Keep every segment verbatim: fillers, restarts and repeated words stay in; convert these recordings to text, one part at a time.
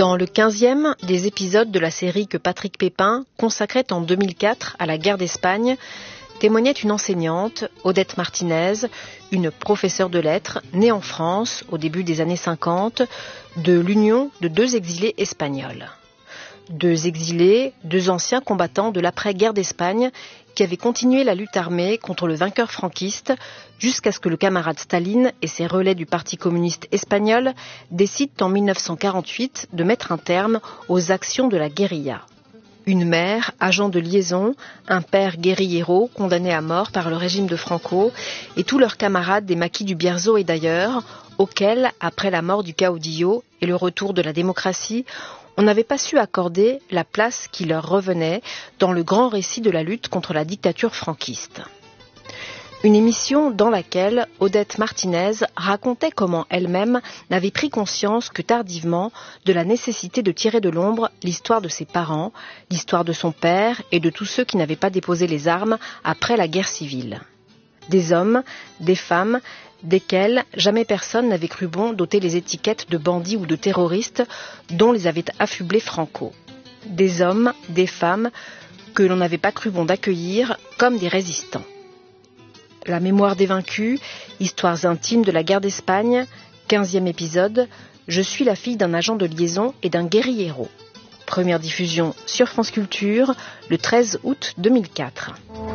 Dans le quinzième des épisodes de la série que Patrick Pépin consacrait en deux mille quatre à la guerre d'Espagne, témoignait une enseignante, Odette Martinez, une professeure de lettres, née en France au début des années cinquante, de l'union de deux exilés espagnols. Deux exilés, deux anciens combattants de l'après-guerre d'Espagne qui avaient continué la lutte armée contre le vainqueur franquiste jusqu'à ce que le camarade Staline et ses relais du Parti communiste espagnol décident en mille neuf cent quarante-huit de mettre un terme aux actions de la guérilla. Une mère, agent de liaison, un père guérillero condamné à mort par le régime de Franco et tous leurs camarades des maquis du Bierzo et d'ailleurs, auxquels, après la mort du caudillo et le retour de la démocratie, on n'avait pas su accorder la place qui leur revenait dans le grand récit de la lutte contre la dictature franquiste. Une émission dans laquelle Odette Martinez racontait comment elle-même n'avait pris conscience que tardivement de la nécessité de tirer de l'ombre l'histoire de ses parents, l'histoire de son père et de tous ceux qui n'avaient pas déposé les armes après la guerre civile. Des hommes, des femmes, desquels jamais personne n'avait cru bon d'ôter les étiquettes de bandits ou de terroristes dont les avait affublés Franco. Des hommes, des femmes que l'on n'avait pas cru bon d'accueillir comme des résistants. La mémoire des vaincus, histoires intimes de la guerre d'Espagne, quinzième épisode, je suis la fille d'un agent de liaison et d'un guérillero. Première diffusion sur France Culture, le treize août deux mille quatre.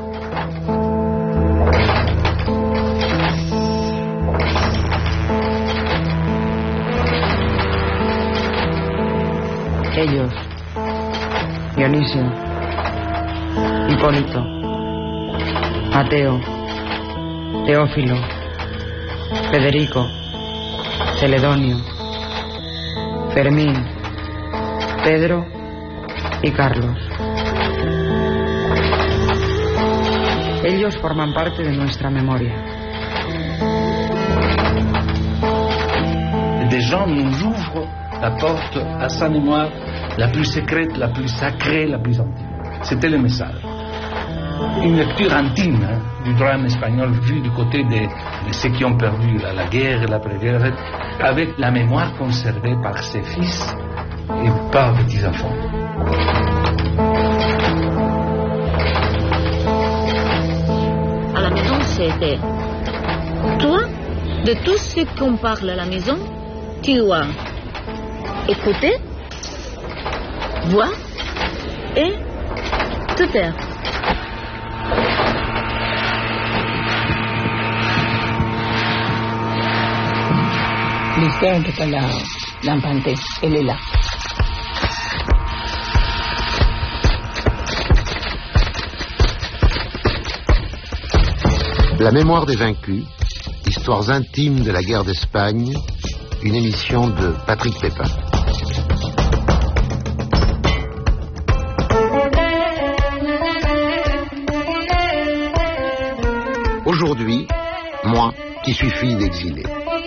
Ellos, Dionisio, Hipólito, Mateo, Teófilo, Federico, Celedonio, Fermín, Pedro y Carlos. Ellos forman parte de nuestra memoria. Des gens nous ouvrent la porte à sa mémoire la plus secrète, la plus sacrée, la plus intime. C'était le message. Une lecture intime hein, du drame espagnol vu du côté de, de ceux qui ont perdu la, la guerre et l'après-guerre, avec la mémoire conservée par ses fils et par petits-enfants. À la maison, c'était toi, de tout ce qu'on parle à la maison, tu dois écouter, voir et te taire. L'histoire de la l'impanté, elle est là. La mémoire des vaincus, histoires intimes de la guerre d'Espagne, une émission de Patrick Pépin. Aujourd'hui, moi qui suis fille d'exilés.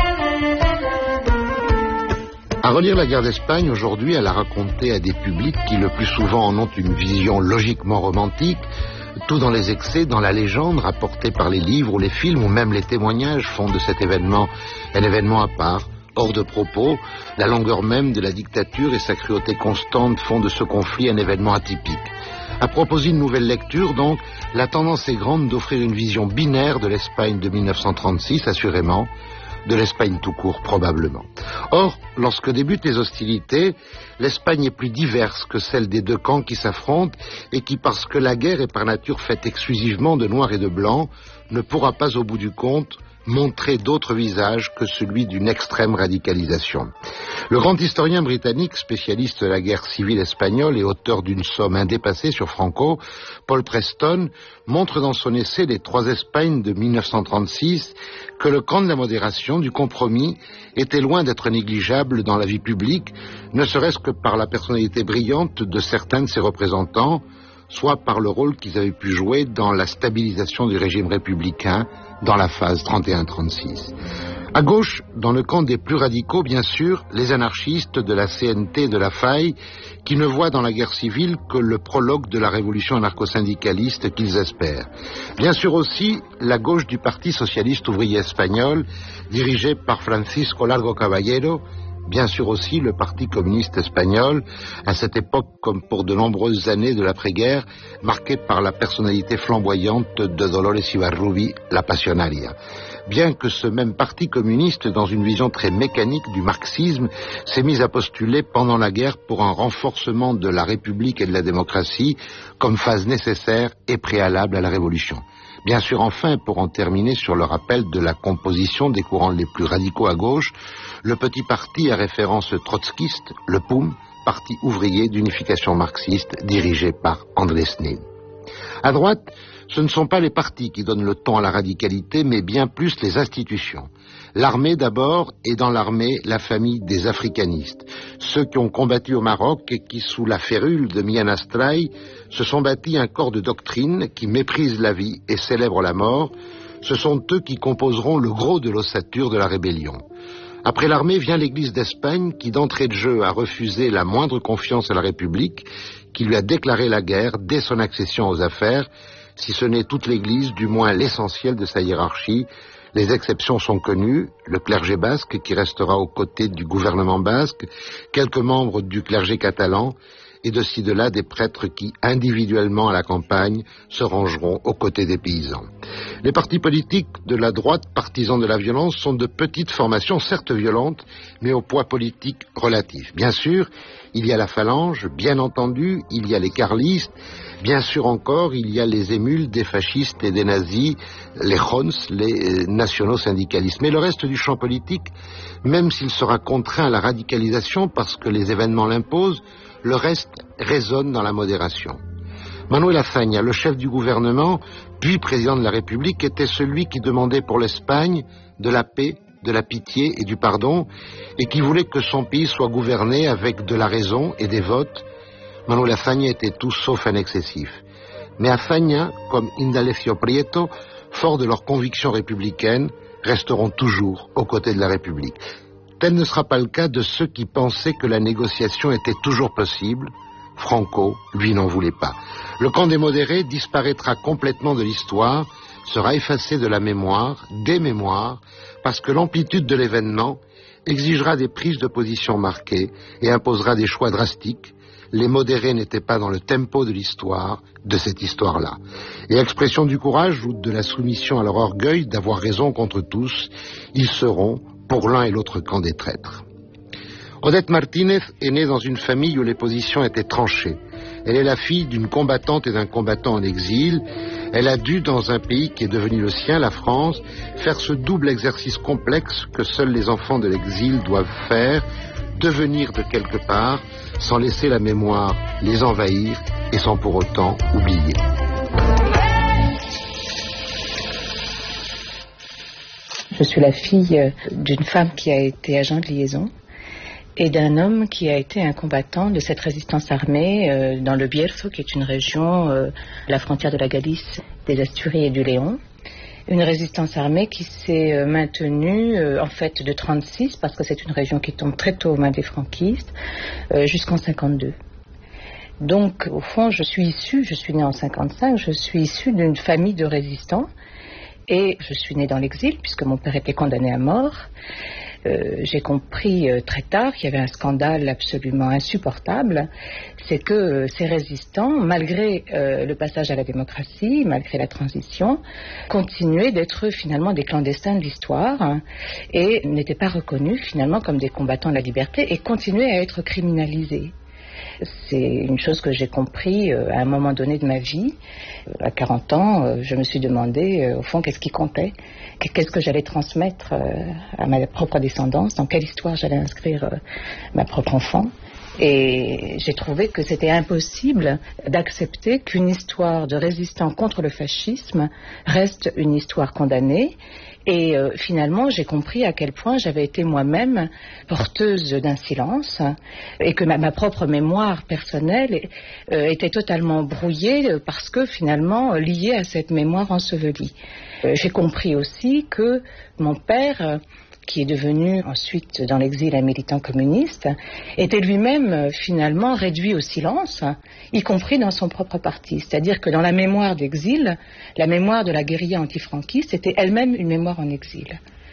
À relire la guerre d'Espagne aujourd'hui, à la raconter à des publics qui le plus souvent en ont une vision logiquement romantique, tout dans les excès, dans la légende rapportée par les livres ou les films ou même les témoignages font de cet événement un événement à part, hors de propos. La longueur même de la dictature et sa cruauté constante font de ce conflit un événement atypique. À proposer une nouvelle lecture, donc, la tendance est grande d'offrir une vision binaire de l'Espagne de mille neuf cent trente-six, assurément, de l'Espagne tout court, probablement. Or, lorsque débutent les hostilités, l'Espagne est plus diverse que celle des deux camps qui s'affrontent et qui, parce que la guerre est par nature faite exclusivement de noir et de blanc, ne pourra pas, au bout du compte, montrer d'autres visages que celui d'une extrême radicalisation. Le grand historien britannique, spécialiste de la guerre civile espagnole et auteur d'une somme indépassée sur Franco, Paul Preston, montre dans son essai Les Trois Espagnes de mille neuf cent trente-six que le camp de la modération, du compromis, était loin d'être négligeable dans la vie publique, ne serait-ce que par la personnalité brillante de certains de ses représentants, soit par le rôle qu'ils avaient pu jouer dans la stabilisation du régime républicain dans la phase trente et un trente-six. À gauche, dans le camp des plus radicaux, bien sûr, les anarchistes de la C N T et de la Faille, qui ne voient dans la guerre civile que le prologue de la révolution anarcho-syndicaliste qu'ils espèrent. Bien sûr aussi, la gauche du Parti socialiste ouvrier espagnol, dirigé par Francisco Largo Caballero, bien sûr aussi le Parti communiste espagnol, à cette époque comme pour de nombreuses années de l'après-guerre, marquée par la personnalité flamboyante de Dolores Ibarrubi, la Pasionaria. Bien que ce même Parti communiste, dans une vision très mécanique du marxisme, s'est mis à postuler pendant la guerre pour un renforcement de la République et de la démocratie comme phase nécessaire et préalable à la Révolution. Bien sûr, enfin, pour en terminer sur le rappel de la composition des courants les plus radicaux à gauche, le petit parti à référence trotskiste, le P O U M, parti ouvrier d'unification marxiste dirigé par Andrés Nin. À droite, ce ne sont pas les partis qui donnent le ton à la radicalité, mais bien plus les institutions. L'armée d'abord, et dans l'armée, la famille des africanistes. Ceux qui ont combattu au Maroc et qui, sous la férule de Mian Astray, se sont bâtis un corps de doctrine qui méprise la vie et célèbre la mort. Ce sont eux qui composeront le gros de l'ossature de la rébellion. Après l'armée vient l'Église d'Espagne qui, d'entrée de jeu, a refusé la moindre confiance à la République, qui lui a déclaré la guerre dès son accession aux affaires, si ce n'est toute l'Église, du moins l'essentiel de sa hiérarchie. Les exceptions sont connues, le clergé basque qui restera aux côtés du gouvernement basque, quelques membres du clergé catalan, et de ci de là des prêtres qui, individuellement à la campagne, se rangeront aux côtés des paysans. Les partis politiques de la droite, partisans de la violence, sont de petites formations, certes violentes, mais au poids politique relatif. Bien sûr, il y a la phalange, bien entendu, il y a les carlistes, bien sûr encore, il y a les émules des fascistes et des nazis, les Jons, les nationaux syndicalistes. Mais le reste du champ politique, même s'il sera contraint à la radicalisation parce que les événements l'imposent, le reste résonne dans la modération. Manuel Azaña, le chef du gouvernement, puis président de la République, était celui qui demandait pour l'Espagne de la paix, de la pitié et du pardon, et qui voulait que son pays soit gouverné avec de la raison et des votes. Manuel Azaña était tout sauf un excessif. Mais Azaña, comme Indalecio Prieto, forts de leurs convictions républicaines, resteront toujours aux côtés de la République. Tel ne sera pas le cas de ceux qui pensaient que la négociation était toujours possible. Franco, lui, n'en voulait pas. Le camp des modérés disparaîtra complètement de l'histoire, sera effacé de la mémoire, des mémoires, parce que l'amplitude de l'événement exigera des prises de position marquées et imposera des choix drastiques. Les modérés n'étaient pas dans le tempo de l'histoire, de cette histoire-là. Et expression du courage ou de la soumission à leur orgueil d'avoir raison contre tous, ils seront pour l'un et l'autre camp des traîtres. Odette Martínez est née dans une famille où les positions étaient tranchées. Elle est la fille d'une combattante et d'un combattant en exil. Elle a dû, dans un pays qui est devenu le sien, la France, faire ce double exercice complexe que seuls les enfants de l'exil doivent faire, devenir de quelque part, sans laisser la mémoire les envahir et sans pour autant oublier. Je suis la fille d'une femme qui a été agent de liaison et d'un homme qui a été un combattant de cette résistance armée euh, dans le Bierzo, qui est une région euh, à la frontière de la Galice, des Asturies et du Léon. Une résistance armée qui s'est euh, maintenue euh, en fait de trente-six, parce que c'est une région qui tombe très tôt aux mains des franquistes, euh, jusqu'en cinquante-deux. Donc au fond, je suis issue, je suis née en cinquante-cinq, je suis issue d'une famille de résistants. Et je suis née dans l'exil, puisque mon père était condamné à mort. Euh, j'ai compris euh, très tard qu'il y avait un scandale absolument insupportable. C'est que euh, ces résistants, malgré euh, le passage à la démocratie, malgré la transition, continuaient d'être finalement des clandestins de l'histoire, hein, et n'étaient pas reconnus finalement comme des combattants de la liberté et continuaient à être criminalisés. C'est une chose que j'ai compris euh, à un moment donné de ma vie. Euh, à quarante ans, euh, je me suis demandé, euh, au fond, qu'est-ce qui comptait ? Qu'est-ce que j'allais transmettre euh, à ma propre descendance ? Dans quelle histoire j'allais inscrire euh, ma propre enfant ? Et j'ai trouvé que c'était impossible d'accepter qu'une histoire de résistants contre le fascisme reste une histoire condamnée. Et euh, finalement, j'ai compris à quel point j'avais été moi-même porteuse d'un silence et que ma, ma propre mémoire personnelle euh, était totalement brouillée parce que finalement liée à cette mémoire ensevelie. Euh, j'ai compris aussi que mon père, qui est devenu ensuite dans l'exil un militant communiste, était lui-même finalement réduit au silence, y compris dans son propre parti. C'est-à-dire que dans la mémoire d'exil, la mémoire de la guérilla antifranquiste était elle-même une mémoire en exil.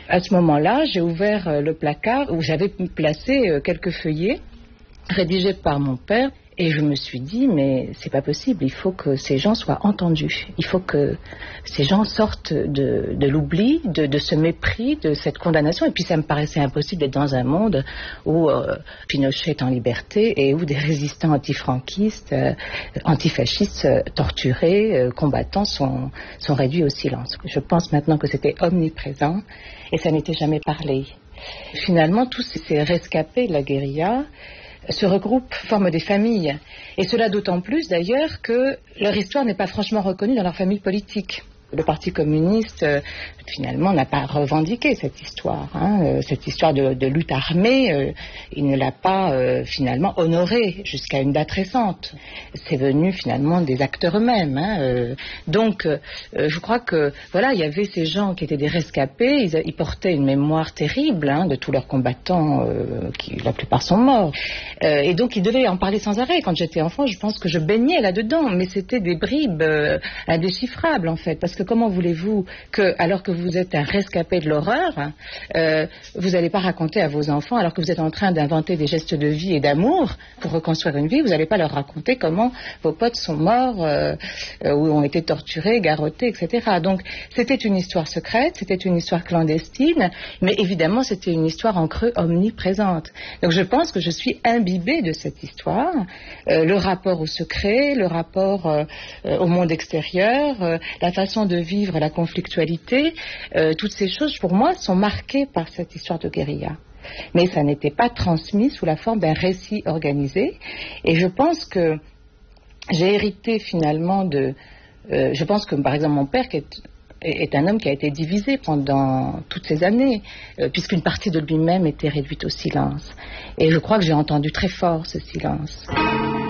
À ce moment-là, j'ai ouvert le placard où j'avais placé quelques feuillets rédigés par mon père. Et je me suis dit, mais c'est pas possible, il faut que ces gens soient entendus. Il faut que ces gens sortent de, de l'oubli, de, de ce mépris, de cette condamnation. Et puis ça me paraissait impossible d'être dans un monde où euh, Pinochet est en liberté et où des résistants antifranquistes, euh, antifascistes, euh, torturés, euh, combattants sont, sont réduits au silence. Je pense maintenant que c'était omniprésent et ça n'était jamais parlé. Finalement, tous ces rescapés de la guérilla se regroupent, forment des familles. Et cela d'autant plus d'ailleurs que leur histoire n'est pas franchement reconnue dans leur famille politique. Le Parti communiste, euh, finalement, n'a pas revendiqué cette histoire. Hein, euh, cette histoire de, de lutte armée, euh, il ne l'a pas euh, finalement honorée jusqu'à une date récente. C'est venu finalement des acteurs eux-mêmes. Hein, euh, donc, euh, je crois que, voilà, il y avait ces gens qui étaient des rescapés, ils, ils portaient une mémoire terrible hein, de tous leurs combattants, euh, qui la plupart sont morts. Euh, et donc, ils devaient en parler sans arrêt. Quand j'étais enfant, je pense que je baignais là-dedans, mais c'était des bribes euh, indéchiffrables, en fait, parce que comment voulez-vous que, alors que vous êtes un rescapé de l'horreur, euh, vous n'allez pas raconter à vos enfants, alors que vous êtes en train d'inventer des gestes de vie et d'amour pour reconstruire une vie, vous n'allez pas leur raconter comment vos potes sont morts euh, euh, ou ont été torturés, garrottés, et cetera. Donc c'était une histoire secrète, c'était une histoire clandestine, mais évidemment c'était une histoire en creux omniprésente. Donc je pense que je suis imbibée de cette histoire, euh, le rapport au secret, le rapport euh, euh, au monde extérieur, euh, la façon de vivre la conflictualité, euh, toutes ces choses pour moi sont marquées par cette histoire de guérilla. Mais ça n'était pas transmis sous la forme d'un récit organisé. Et je pense que j'ai hérité finalement de... Euh, je pense que par exemple mon père qui est, est un homme qui a été divisé pendant toutes ces années, euh, puisqu'une partie de lui-même était réduite au silence. Et je crois que j'ai entendu très fort ce silence.